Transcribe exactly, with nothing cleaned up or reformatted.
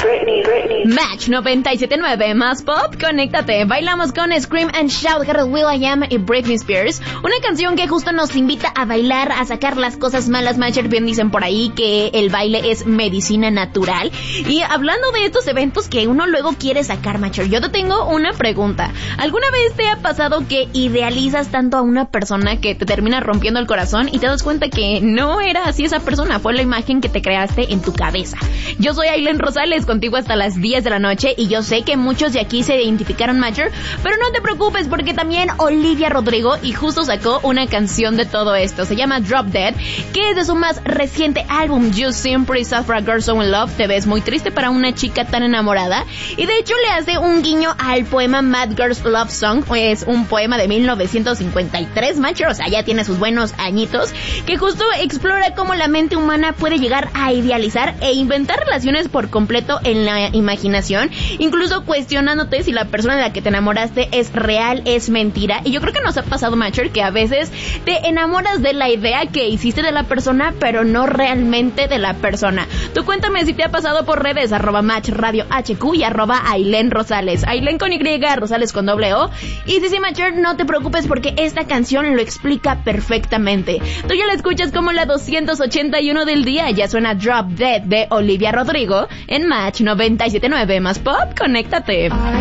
Britney, Britney. Match noventa y siete punto nueve más pop, conéctate. Bailamos con Scream and Shout, de will.i.am y Britney Spears. Una canción que justo nos invita a bailar, a sacar las cosas malas. Matcher, bien dicen por ahí que el baile es medicina natural. Y hablando de estos eventos que uno luego quiere sacar, Matcher, yo te tengo una pregunta. ¿Alguna vez te ha pasado que idealizas tanto a una persona que te termina rompiendo el corazón y te das cuenta que no era así esa persona? Fue la imagen que te creaste en tu cabeza. Yo soy Ailén Rosales, contigo hasta las diez de la noche, y yo sé que muchos de aquí se identificaron, Matcher, pero no te preocupes porque también Olivia Rodrigo y justo sacó una canción de todo esto. Se llama Drop Dead, que es de su más reciente álbum You Seem Pretty Sad for a Girl So in Love. Te ves muy triste para una chica tan enamorada, y de hecho le hace un guiño al poema Mad Girls Love Song. Es un poema de mil novecientos cincuenta y tres, Matcher, o sea, ya tiene sus buenos añitos, que justo explora cómo la mente humana puede llegar a idealizar e inventar relaciones por completo en la imaginación, incluso cuestionándote si la persona de la que te enamoraste es real, es mentira. Y yo creo que nos ha pasado, Matcher, que a veces te enamoras de la idea que hiciste de la persona, pero no realmente de la persona. Tú cuéntame si te ha pasado por redes, arroba Match Radio H Q y arroba Ailén Rosales, Ailén con Y, Rosales con doble O. Y sí, sí, Matcher, no te preocupes porque esta canción lo explica perfectamente. Tú ya la escuchas como la doscientos ochenta y uno del día. Ya suena Drop Dead de Olivia Rodrigo en Match noventa y siete punto nueve más pop, conéctate.